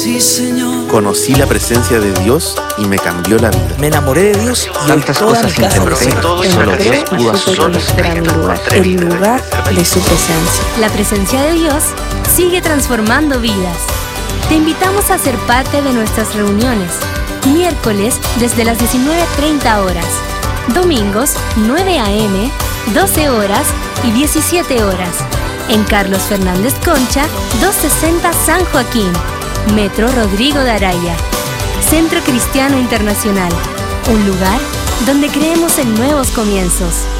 Sí, Señor. Conocí la presencia de Dios y me cambió la vida. Me enamoré de Dios y hoy Tantas toda mi cosas casa imperfectas, solo Dios pudo hacer. El lugar de su presencia. La presencia de Dios sigue transformando vidas. Te invitamos a ser parte de nuestras reuniones. Miércoles desde las 19:30 horas. Domingos 9 a.m., 12 horas y 17 horas. En Carlos Fernández Concha, 260 San Joaquín. Metro Rodrigo de Araya. Centro Cristiano Internacional. Un lugar donde creemos en nuevos comienzos.